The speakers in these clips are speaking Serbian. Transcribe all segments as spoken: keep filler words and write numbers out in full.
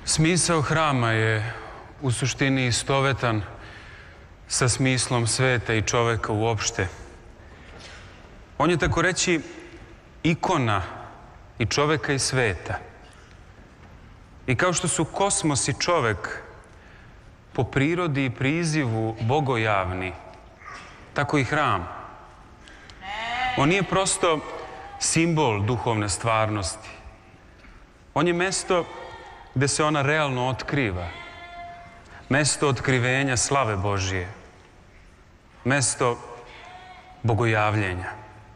Smisao hrama je u suštini istovetan sa smislom sveta i čoveka uopšte. On je tako reći ikona i čoveka i sveta. I kao što su kosmos i čovek po prirodi i prizivu bogojavni, tako i hram. On nije prosto simbol duhovne stvarnosti. On je mesto gde se ona realno otkriva. Mesto otkrivenja slave Božije. Mesto bogojavljenja.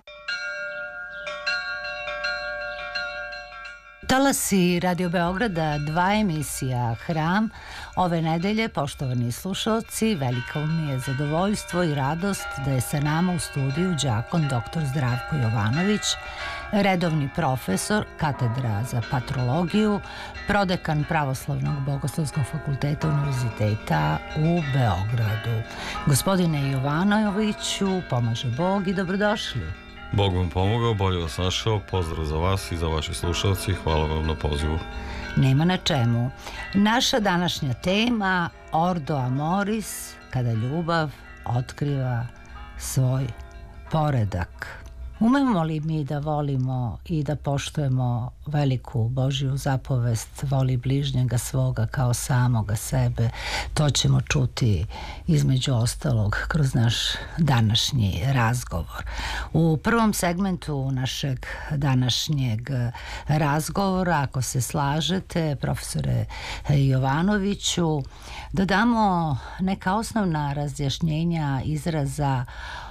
Talasi Radio Beograda, dva emisija Hram. Ove nedelje, poštovani slušalci, veliko mi je zadovoljstvo i radost da je sa nama u studiju đakon doktor Zdravko Jovanović, redovni profesor katedra za patrologiju, prodekan Pravoslavnog bogoslovskog fakulteta Univerziteta u Beogradu. Gospodine Jovanoviću, pomaže Bog i dobrodošli. Bog vam pomogao, bolje vas našao, pozdrav za vas i za vaše slušalci, hvala vam na pozivu. Nema na čemu. Naša današnja tema, Ordo Amoris, kada ljubav otkriva svoj poredak. Umemo li mi da volimo i da poštujemo veliku Božju zapovest, voli bližnjega svoga kao samoga sebe? To ćemo čuti između ostalog kroz naš današnji razgovor. U prvom segmentu našeg današnjeg razgovora, ako se slažete, profesore Jovanoviću, da damo neka osnovna razjašnjenja izraza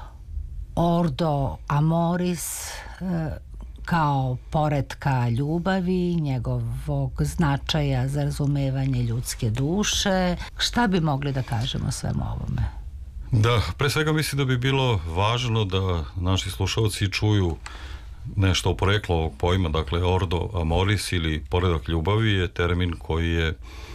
Ordo Amoris kao poretka ljubavi, njegovog značaja za razumevanje ljudske duše. Šta bi mogli da kažemo o svemu ovome? Da, pre svega mislim da bi bilo važno da naši slušalci čuju nešto o poreklu ovog pojma. Dakle, Ordo Amoris ili poredak ljubavi je termin koji je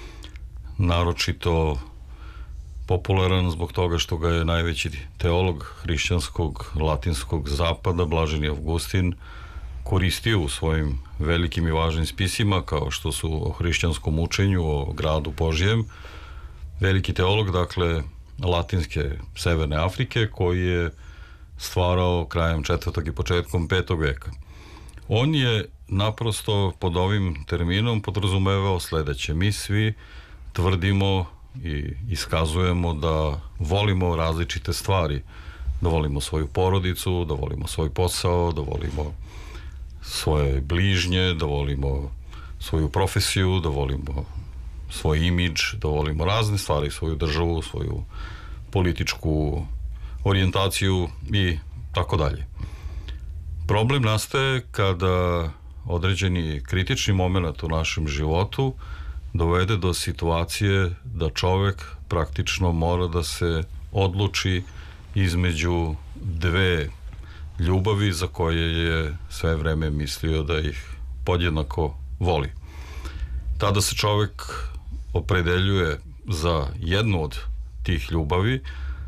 naročito popularan zbog toga što ga je najveći teolog hrišćanskog latinskog zapada, Blaženi Avgustin, koristio u svojim velikim i važnim spisima, kao što su o hrišćanskom učenju, o gradu Božjem. Veliki teolog, dakle, latinske Severne Afrike, koji je stvarao krajem četvrtog i početkom petog veka. On je naprosto pod ovim terminom podrazumevao sledeće. Mi svi tvrdimo i iskazujemo da volimo različite stvari, da volimo svoju porodicu, da volimo svoj posao, da volimo svoje bližnje, da volimo svoju profesiju, da volimo svoj imidž, da volimo razne stvari, svoju državu, svoju političku orijentaciju i tako dalje. Problem nastaje kada određeni kritični moment u našem životu dovede do situacije da čovek praktično mora da se odluči između dve ljubavi za koje je sve vreme mislio da ih podjednako voli. Tada se čovek opredeljuje za jednu od tih ljubavi,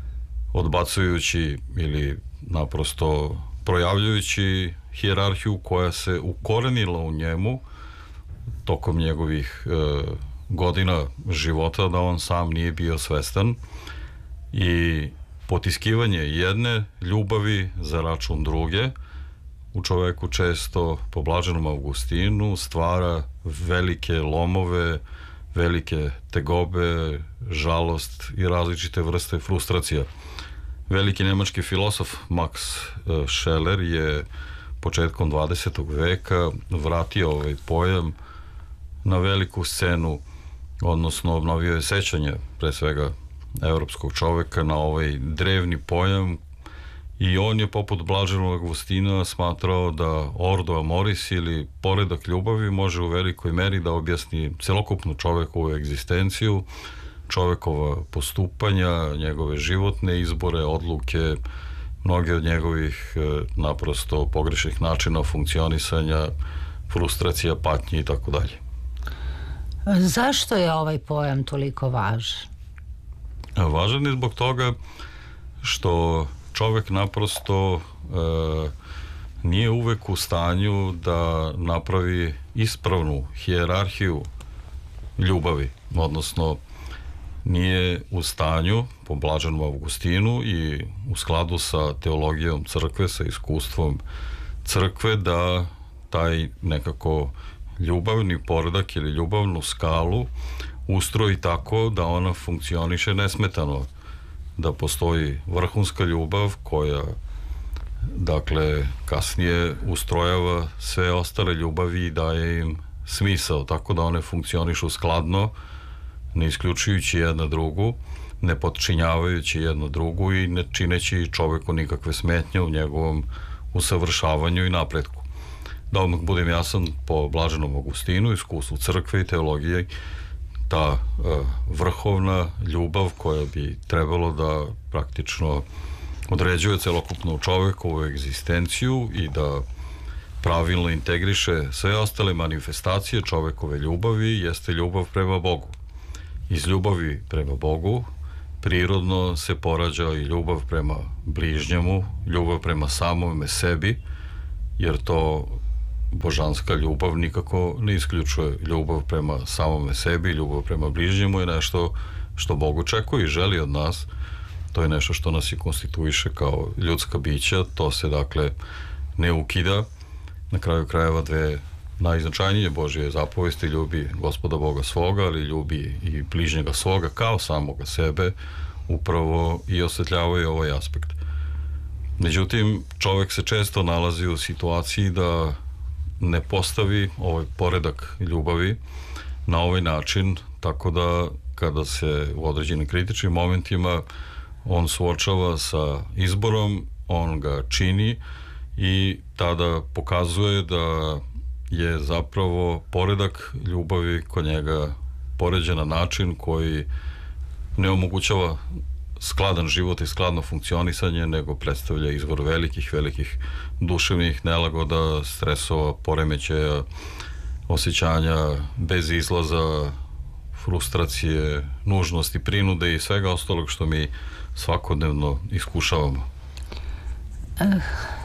odbacujući ili naprosto projavljujući hijerarhiju koja se ukorenila u njemu tokom njegovih e, godina života, da on sam nije bio svestan, i potiskivanje jedne ljubavi za račun druge u čoveku često, po Blaženom Avgustinu, stvara velike lomove, velike tegobe, žalost i različite vrste frustracija. Veliki nemački filosof Max Scheler je početkom dvadesetog veka vratio ovaj pojam na veliku scenu, odnosno obnovio je sećanje pre svega evropskog čoveka na ovaj drevni pojam, i on je poput Blaženog Avgustina smatrao da Ordo Amoris ili poredak ljubavi može u velikoj meri da objasni celokupnu čovekovu egzistenciju, čovekova postupanja, njegove životne izbore, odluke, mnoge od njegovih naprosto pogrešnih načina funkcionisanja, frustracija, patnje i tako dalje. Zašto je ovaj pojam toliko važan? Važan je zbog toga što čovek naprosto e, nije uvek u stanju da napravi ispravnu hijerarhiju ljubavi, odnosno nije u stanju po Blaženom Augustinu i u skladu sa teologijom crkve, sa iskustvom crkve, da taj nekako ljubavni poredak ili ljubavnu skalu ustroji tako da ona funkcioniše nesmetano, da postoji vrhunska ljubav koja dakle kasnije ustrojava sve ostale ljubavi i daje im smisao, tako da one funkcionišu skladno, ne isključujući jedna drugu, ne potčinjavajući jednu drugu i ne čineći čoveku nikakve smetnje u njegovom usavršavanju i napretku. Da odmah budem jasan, po Blaženom Augustinu, iskustvu crkve i teologije, ta uh, vrhovna ljubav koja bi trebalo da praktično određuje celokupnu čovekovu egzistenciju i da pravilno integriše sve ostale manifestacije čovekove ljubavi, jeste ljubav prema Bogu. Iz ljubavi prema Bogu prirodno se porađa i ljubav prema bližnjemu, ljubav prema samome sebi, jer to božanska ljubav nikako ne isključuje. Ljubav prema samome sebi, ljubav prema bližnjemu je nešto što Bog očekuje i želi od nas. To je nešto što nas i konstituiše kao ljudska bića, to se dakle ne ukida. Na kraju krajeva dve najznačajnije Božje zapovesti: ljubi Gospoda Boga svoga, ali ljubi i bližnjega svoga kao samoga sebe, upravo i osvetljavaju ovaj aspekt. Međutim, čovek se često nalazi u situaciji da ne postavi ovaj poredak ljubavi na ovaj način, tako da kada se u određenim kritičnim momentima on suočava sa izborom, on ga čini i tada pokazuje da je zapravo poredak ljubavi kod njega poređen na način koji ne omogućava skladan život i skladno funkcionisanje, nego predstavlja izvor velikih, velikih duševnih nelagoda, stresova, poremećaja, osjećanja bez izlaza, frustracije, nužnosti, prinude i svega ostalog što mi svakodnevno iskušavamo. Uh,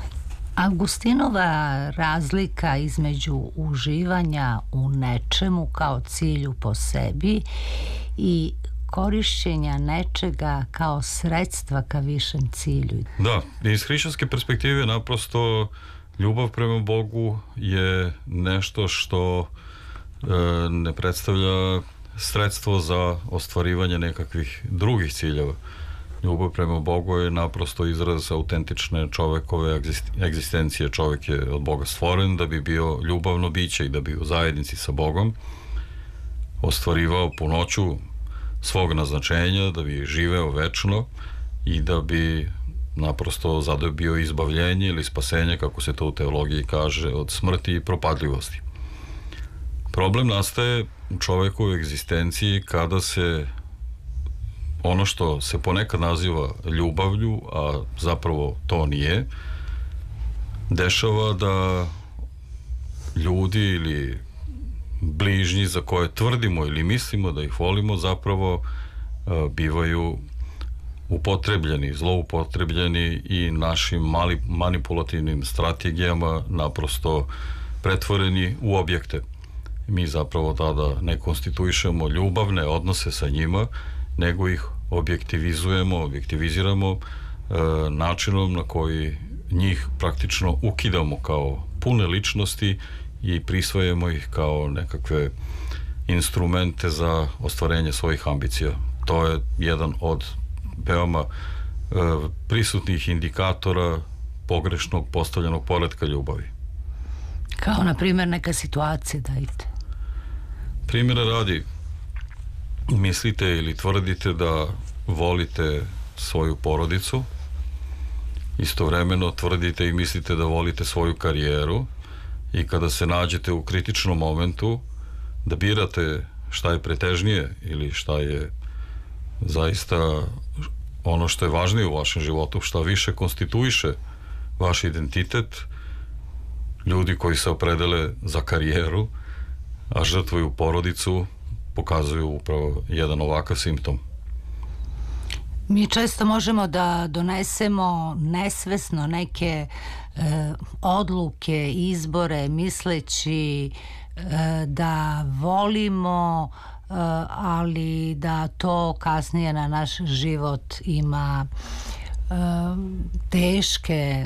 Augustinova razlika između uživanja u nečemu kao cilju po sebi i korišćenja nečega kao sredstva ka višem cilju. Da, iz hrišćanske perspektive naprosto ljubav prema Bogu je nešto što e, ne predstavlja sredstvo za ostvarivanje nekakvih drugih ciljeva. Ljubav prema Bogu je naprosto izraz autentične čovekove egzistencije. Čovek je od Boga stvoren da bi bio ljubavno biće i da bi u zajednici sa Bogom ostvarivao punoću svog naznačenja, da bi živeo večno i da bi naprosto zadobio izbavljenje ili spasenje, kako se to u teologiji kaže, od smrti i propadljivosti. Problem nastaje u čovekovoj egzistenciji kada se ono što se ponekad naziva ljubavlju, a zapravo to nije, dešava da ljudi ili bližnji za koje tvrdimo ili mislimo da ih volimo zapravo uh, bivaju upotrebljeni, zloupotrebljeni i našim mali, manipulativnim strategijama naprosto pretvoreni u objekte. Mi zapravo tada ne konstituišemo ljubavne odnose sa njima, nego ih objektivizujemo, objektiviziramo uh, načinom na koji njih praktično ukidamo kao pune ličnosti i prisvajamo ih kao nekakve instrumente za ostvarenje svojih ambicija. To je jedan od veoma e, prisutnih indikatora pogrešnog postavljenog poretka ljubavi. Kao, na primjer, neka situacija, dajte. Primjera radi, mislite ili tvrdite da volite svoju porodicu, istovremeno tvrdite i mislite da volite svoju karijeru, i kada se nađete u kritičnom momentu da birate šta je pretežnije ili šta je zaista ono što je važnije u vašem životu, šta više konstituiše vaš identitet, ljudi koji se opredele za karijeru, a žrtvuju porodicu, pokazuju upravo jedan ovakav simptom. Mi često možemo da donesemo nesvesno neke e, odluke, izbore, misleći e, da volimo e, ali da to kasnije na naš život ima teške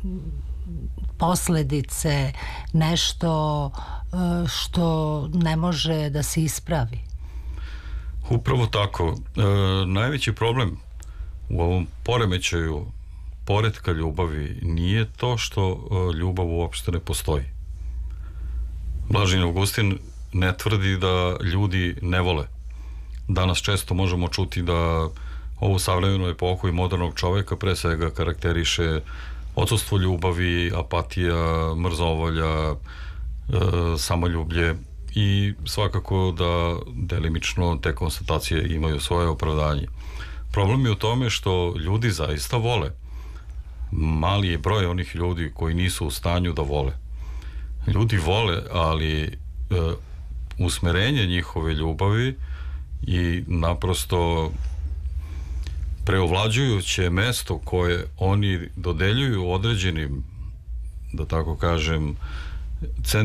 posledice, nešto što ne može da se ispravi. Upravo tako. E, najveći problem u ovom poremećaju poretka ljubavi nije to što e, ljubav uopšte ne postoji. Blaženi Augustin ne tvrdi da ljudi ne vole. Danas često možemo čuti da ovu savremenu epohu i modernog čoveka pre svega karakteriše odsustvo ljubavi, apatija, mrzovolja, e, samoljublje i svakako da delimično te konstatacije imaju svoje opravdanje. Problem je u tome što ljudi zaista vole. Mali je broj onih ljudi koji nisu u stanju da vole. Ljudi vole, ali e, usmerenje njihove ljubavi i naprosto preovlađujuće mesto koje oni dodeljuju određenim, da tako kažem, centrima